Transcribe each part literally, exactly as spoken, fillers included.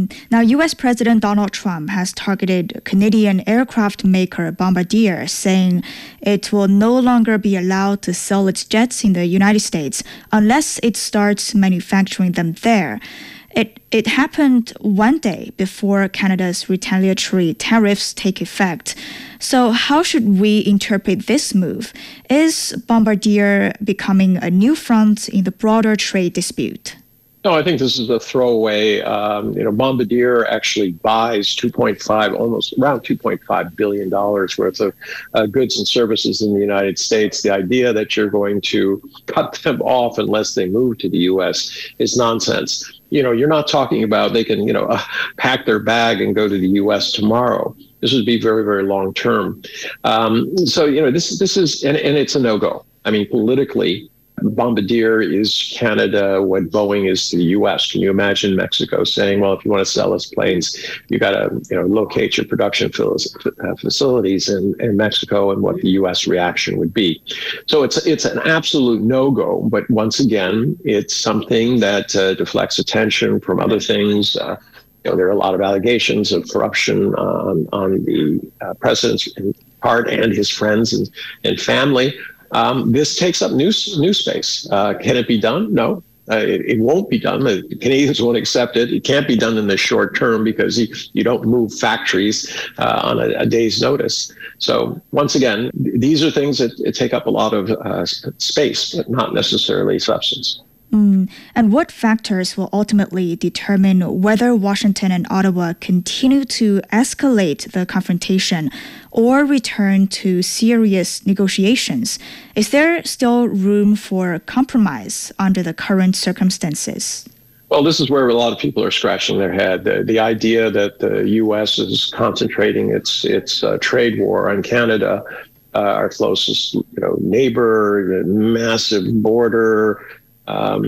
Mm. Now, U S. President Donald Trump has targeted Canadian aircraft maker Bombardier, saying it will no longer be allowed to sell its jets in the United States unless it starts manufacturing them there. It, it happened one day before Canada's retaliatory tariffs take effect. So how should we interpret this move? Is Bombardier becoming a new front in the broader trade dispute? No, I think this is a throwaway. Um, you know, Bombardier actually buys two point five, almost around two point five billion dollars worth of uh, goods and services in the United States. The idea that you're going to cut them off unless they move to the U S is nonsense. You know, you're not talking about they can, you know, uh, pack their bag and go to the U S tomorrow. This would be very, very long term. Um, so, you know, this this is, and, and it's a no-go. I mean, politically, Bombardier is Canada what Boeing is to the U S. Can you imagine Mexico saying, well, if you want to sell us planes, you got to, you know, locate your production facilities in, in Mexico, and what the U S reaction would be. So it's it's an absolute no-go. But once again, it's something that uh, deflects attention from other things. Uh, you know, there are a lot of allegations of corruption on, on the uh, president's part and his friends and, and family. Um, this takes up new new space. Uh, can it be done? No, uh, it, it won't be done. The Canadians won't accept it. It can't be done in the short term because you, you don't move factories uh, on a, a day's notice. So once again, these are things that, that take up a lot of uh, space, but not necessarily substance. Mm. And what factors will ultimately determine whether Washington and Ottawa continue to escalate the confrontation or return to serious negotiations? Is there still room for compromise under the current circumstances? Well, this is where a lot of people are scratching their head. The, the idea that the U S is concentrating its its uh, trade war on Canada, uh, our closest, you know, neighbor, massive border, Um,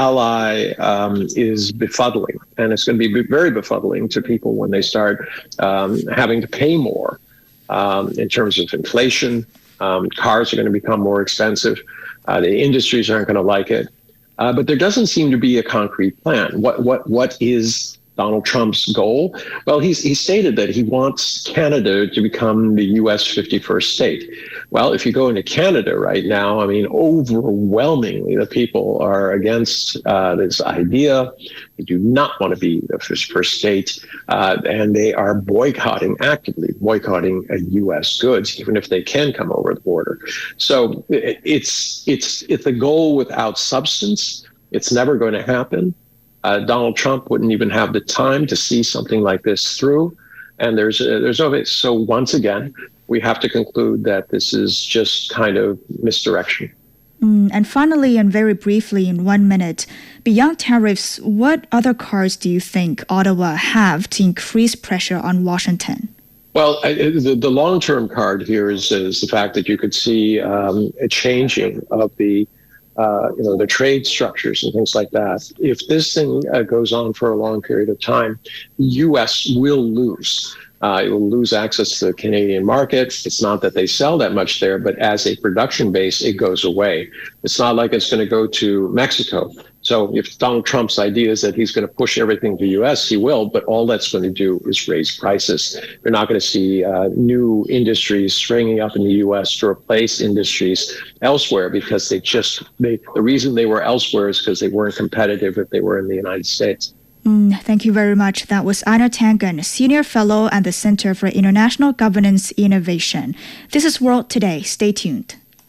ally um, is befuddling, and it's going to be very befuddling to people when they start um, having to pay more um, in terms of inflation. Um, cars are going to become more expensive. Uh, the industries aren't going to like it, uh, but there doesn't seem to be a concrete plan. What what what is Donald Trump's goal? Well, he's he stated that he wants Canada to become the U S fifty-first state. Well, if you go into Canada right now, I mean, overwhelmingly, the people are against uh, this idea. They do not want to be the first state, uh, and they are boycotting, actively boycotting uh, U S goods, even if they can come over the border. So it's it's it's a goal without substance. It's never going to happen. Uh, Donald Trump wouldn't even have the time to see something like this through. And there's uh, there's no way. So once again, we have to conclude that this is just kind of misdirection. Mm, and finally, and very briefly in one minute, beyond tariffs, what other cards do you think Ottawa have to increase pressure on Washington? Well, I, the, the long-term card here is, is the fact that you could see um, a changing of the Uh, you know, the trade structures and things like that. If this thing uh, goes on for a long period of time, the U S will lose. Uh, it will lose access to the Canadian market. It's not that they sell that much there, but as a production base, it goes away. It's not like it's going to go to Mexico. So if Donald Trump's idea is that he's going to push everything to the U S, he will, but all that's going to do is raise prices. You're not going to see uh, new industries springing up in the U S to replace industries elsewhere, because they just, they, the reason they were elsewhere is because they weren't competitive if they were in the United States. Mm, thank you very much. That was Einar Tangen, Senior Fellow at the Center for International Governance Innovation. This is World Today. Stay tuned.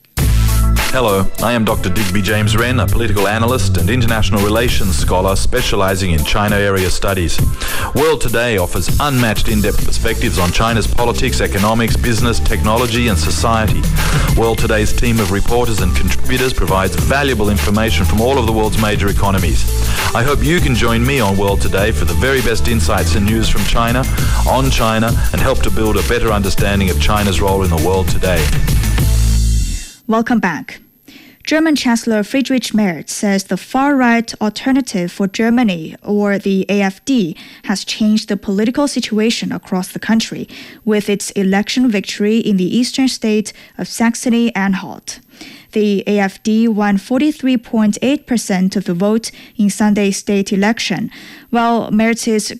Hello, I am Doctor Digby James Wren, a political analyst and international relations scholar specializing in China area studies. World Today offers unmatched in-depth perspectives on China's politics, economics, business, technology and society. World Today's team of reporters and contributors provides valuable information from all of the world's major economies. I hope you can join me on World Today for the very best insights and news from China, on China, and help to build a better understanding of China's role in the world today. Welcome back. German Chancellor Friedrich Merz says the far-right Alternative for Germany, or the A F D, has changed the political situation across the country with its election victory in the eastern state of Saxony-Anhalt. The A F D won forty-three point eight percent of the vote in Sunday's state election, while Merz's